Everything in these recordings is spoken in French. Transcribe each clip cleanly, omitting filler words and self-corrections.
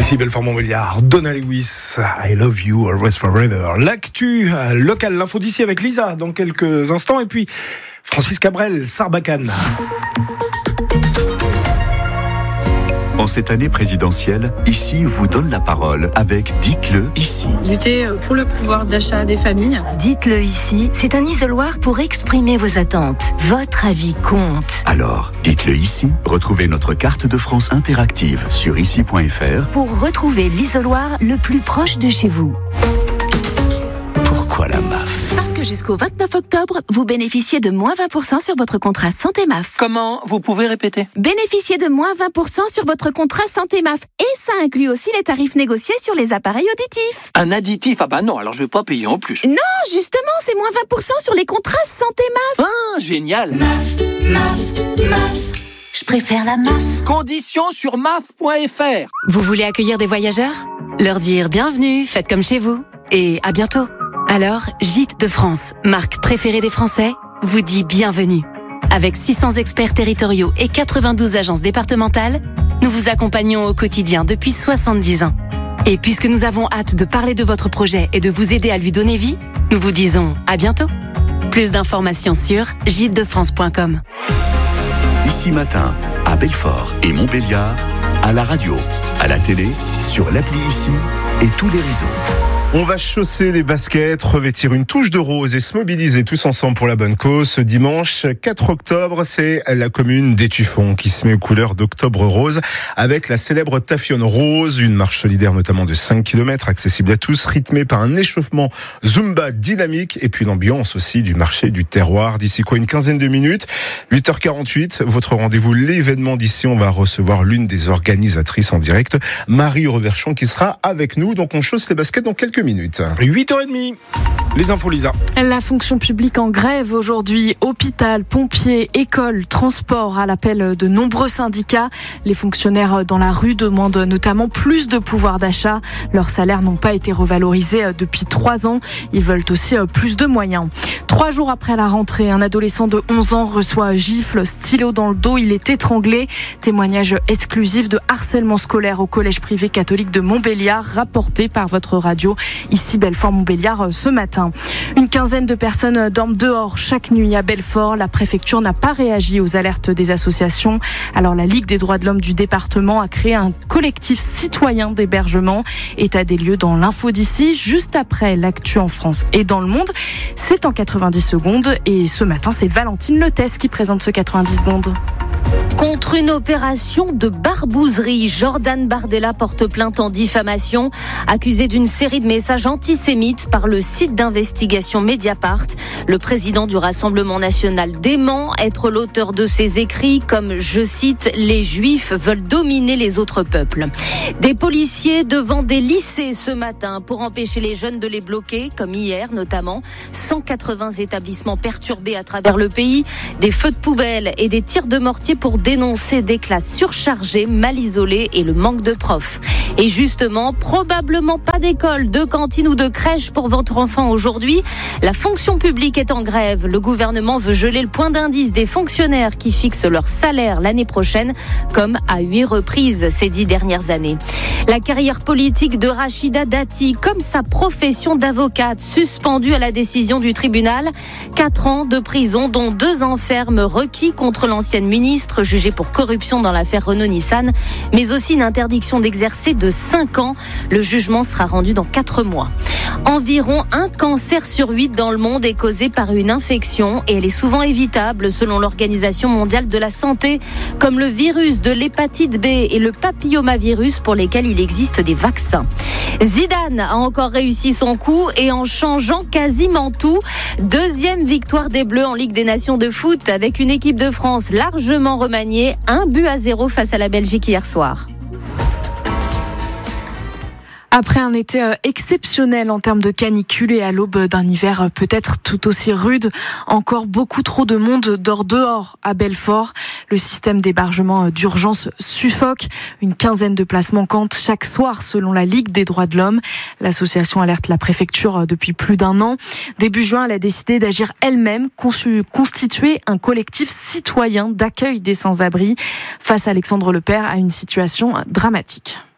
Ici Belfort-Montbéliard, Donna Lewis, I Love You, Always Forever. L'actu locale, l'info d'ici avec Lisa dans quelques instants. Et puis Francis Cabrel, Sarbacane. En cette année présidentielle, Ici vous donne la parole avec Dites-le ici. Lutter pour le pouvoir d'achat des familles. Dites-le ici, c'est un isoloir pour exprimer vos attentes. Votre avis compte. Alors, dites-le ici. Retrouvez notre carte de France interactive sur ici.fr pour retrouver l'isoloir le plus proche de chez vous. Pourquoi la MAF ? Parce que jusqu'au 29 octobre, vous bénéficiez de moins 20% sur votre contrat Santé MAF. Comment ? Vous pouvez répéter ? Bénéficiez de moins 20% sur votre contrat Santé MAF. Et ça inclut aussi les tarifs négociés sur les appareils auditifs. Un additif ? Ah bah non, alors je vais pas payer en plus. Non, justement, c'est moins 20% sur les contrats Santé MAF. Ah, génial ! MAF. Je préfère la MAF. Conditions sur maf.fr. Vous voulez accueillir des voyageurs ? Leur dire bienvenue, faites comme chez vous. Et à bientôt. Alors, Gîtes de France, marque préférée des Français, vous dit bienvenue. Avec 600 experts territoriaux et 92 agences départementales, nous vous accompagnons au quotidien depuis 70 ans. Et puisque nous avons hâte de parler de votre projet et de vous aider à lui donner vie, nous vous disons à bientôt. Plus d'informations sur gîtesdefrance.com. Ici matin, à Belfort et Montbéliard, à la radio, à la télé, sur l'appli Ici et tous les réseaux. On va chausser les baskets, revêtir une touche de rose et se mobiliser tous ensemble pour la bonne cause. Ce dimanche 4 octobre, c'est la commune d'Étueffont qui se met aux couleurs d'Octobre Rose avec la célèbre Tafionne Rose, une marche solidaire notamment de 5 km, accessible à tous, rythmée par un échauffement Zumba dynamique et puis l'ambiance aussi du marché du terroir. D'ici une quinzaine de minutes, 8h48, votre rendez-vous, l'événement d'ici. On va recevoir l'une des organisatrices en direct, Marie Reverchon, qui sera avec nous. Donc on chausse les baskets dans quelques minutes. 8h30, les infos Lisa. La fonction publique en grève aujourd'hui. Hôpital, pompiers, écoles, transport à l'appel de nombreux syndicats. Les fonctionnaires dans la rue demandent notamment plus de pouvoir d'achat. Leurs salaires n'ont pas été revalorisés depuis 3 ans. Ils veulent aussi plus de moyens. 3 jours après la rentrée, un adolescent de 11 ans reçoit gifle, stylo dans le dos. Il est étranglé. Témoignage exclusif de harcèlement scolaire au collège privé catholique de Montbéliard, rapporté par votre radio. Ici Belfort-Montbéliard ce matin. Une quinzaine de personnes dorment dehors chaque nuit à Belfort. La préfecture n'a pas réagi aux alertes des associations. Alors la Ligue des droits de l'homme du département a créé un collectif citoyen d'hébergement. État des lieux dans l'info d'ici, juste après l'actu en France et dans le monde. C'est en 90 secondes et ce matin c'est Valentine Letès qui présente ce 90 secondes. Contre une opération de barbouzerie, Jordan Bardella porte plainte en diffamation, accusé d'une série de messages antisémites par le site d'investigation Mediapart. Le président du Rassemblement national dément être l'auteur de ces écrits comme, je cite, « Les Juifs veulent dominer les autres peuples ». Des policiers devant des lycées ce matin pour empêcher les jeunes de les bloquer, comme hier notamment. 180 établissements perturbés à travers le pays, des feux de poubelle et des tirs de mortier pour dénoncer des classes surchargées, mal isolées et le manque de profs. Et justement, probablement pas d'école, de cantine ou de crèche pour votre enfant aujourd'hui. La fonction publique est en grève. Le gouvernement veut geler le point d'indice des fonctionnaires qui fixent leur salaire l'année prochaine, comme à 8 reprises ces 10 dernières années. La carrière politique de Rachida Dati, comme sa profession d'avocate, suspendue à la décision du tribunal. 4 ans de prison, dont 2 ans ferme requis contre l'ancienne ministre jugée pour corruption dans l'affaire Renault-Nissan, mais aussi une interdiction d'exercer de 5 ans. Le jugement sera rendu dans 4 mois. Environ 1 cancer sur 8 dans le monde est causé par une infection et elle est souvent évitable selon l'Organisation mondiale de la santé, comme le virus de l'hépatite B et le papillomavirus pour lesquels il existe des vaccins. Zidane a encore réussi son coup et en changeant quasiment tout. 2e victoire des Bleus en Ligue des Nations de foot avec une équipe de France largement remaniée, 1-0 face à la Belgique hier soir. Après un été exceptionnel en termes de canicule et à l'aube d'un hiver peut-être tout aussi rude, encore beaucoup trop de monde dort dehors à Belfort. Le système d'hébergement d'urgence suffoque. Une quinzaine de places manquantes chaque soir selon la Ligue des droits de l'homme. L'association alerte la préfecture depuis plus d'1 an. Début juin, elle a décidé d'agir elle-même, constituer un collectif citoyen d'accueil des sans-abri face à Alexandre Lepère à une situation dramatique.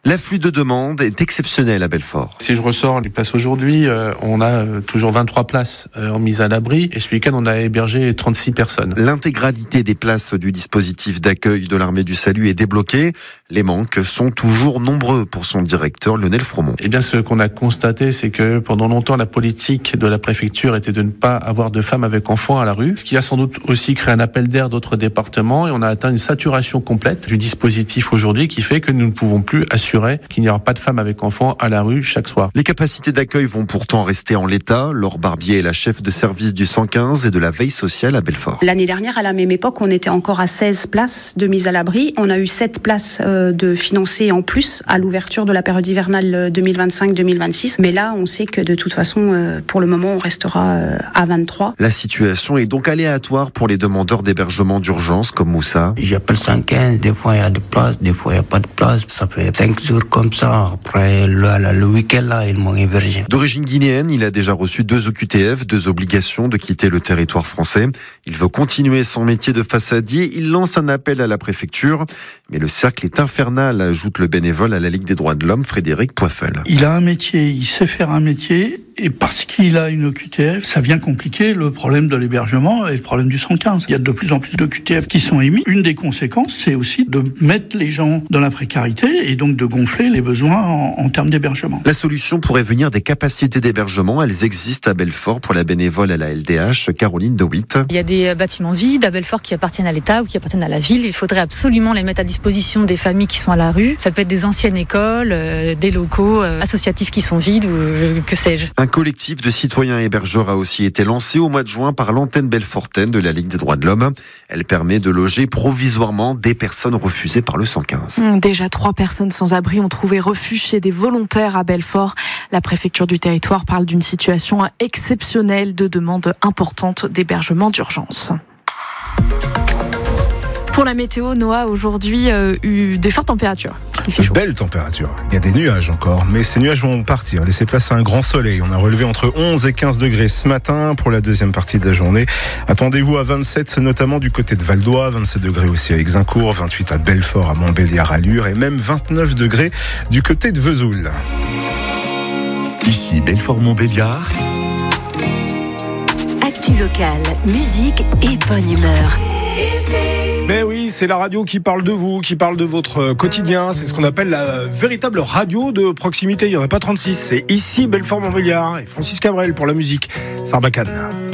L'afflux de demandes est exceptionnel à Belfort. Si je ressors les places aujourd'hui, on a toujours 23 places en mise à l'abri et ce week-end on a hébergé 36 personnes. L'intégralité des places du dispositif d'accueil de l'Armée du Salut est débloquée. Les manques sont toujours nombreux pour son directeur Lionel Fromont. Eh bien, ce qu'on a constaté, c'est que pendant longtemps, la politique de la préfecture était de ne pas avoir de femmes avec enfants à la rue, ce qui a sans doute aussi créé un appel d'air d'autres départements et on a atteint une saturation complète du dispositif aujourd'hui qui fait que nous ne pouvons plus assurer qu'il n'y aura pas de femmes avec enfants à la rue chaque soir. Les capacités d'accueil vont pourtant rester en l'état. Laure Barbier est la chef de service du 115 et de la veille sociale à Belfort. L'année dernière, à la même époque, on était encore à 16 places de mise à l'abri. On a eu 7 places de financées en plus à l'ouverture de la période hivernale 2025-2026. Mais là, on sait que de toute façon, pour le moment, on restera à 23. La situation est donc aléatoire pour les demandeurs d'hébergement d'urgence comme Moussa. J'appelle 115, des fois il y a des places, des fois il n'y a pas de place. Ça fait 5 jours comme ça. Après, le week-end, là, ils m'ont hébergé. D'origine guinéenne, il a déjà reçu 2 OQTF, 2 obligations de quitter le territoire français. Il veut continuer son métier de façadier. Il lance un appel à la préfecture. Mais le cercle est infernal, ajoute le bénévole à la Ligue des droits de l'homme, Frédéric Poiffel. Il a un métier, il sait faire un métier. Et parce qu'il a une OQTF, ça vient compliquer le problème de l'hébergement et le problème du 115. Il y a de plus en plus d'OQTF qui sont émis. Une des conséquences, c'est aussi de mettre les gens dans la précarité et donc de gonfler les besoins en termes d'hébergement. La solution pourrait venir des capacités d'hébergement. Elles existent à Belfort pour la bénévole à la LDH, Caroline DeWitt. Il y a des bâtiments vides à Belfort qui appartiennent à l'État ou qui appartiennent à la ville. Il faudrait absolument les mettre à disposition des familles qui sont à la rue. Ça peut être des anciennes écoles, des locaux associatifs qui sont vides ou que sais-je. Un collectif de citoyens hébergeurs a aussi été lancé au mois de juin par l'antenne belfortaine de la Ligue des droits de l'homme. Elle permet de loger provisoirement des personnes refusées par le 115. Déjà 3 personnes sans abri ont trouvé refuge chez des volontaires à Belfort. La préfecture du territoire parle d'une situation exceptionnelle de demande importante d'hébergement d'urgence. Pour la météo, Noah, aujourd'hui, eu des fortes températures. Il fait chaud. Belle température. Il y a des nuages encore, mais ces nuages vont partir, laisser place à un grand soleil. On a relevé entre 11 et 15 degrés ce matin pour la deuxième partie de la journée. Attendez-vous à 27, notamment du côté de Val-d'Oie, 27 degrés aussi à Exincourt, 28 à Belfort, à Montbéliard, à Lure, et même 29 degrés du côté de Vesoul. Ici Belfort-Montbéliard. Actu locale, musique et bonne humeur. Mais oui, c'est la radio qui parle de vous, qui parle de votre quotidien. C'est ce qu'on appelle la véritable radio de proximité. Il n'y en a pas 36. C'est ici Belfort-Montbéliard et Francis Cabrel pour la musique. Sarbacane.